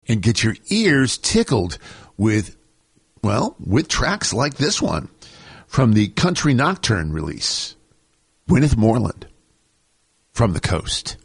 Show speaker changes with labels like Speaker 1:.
Speaker 1: and get your ears tickled with tracks like this one from the Country Nocturne release. Gwyneth Moreland, From the Coast.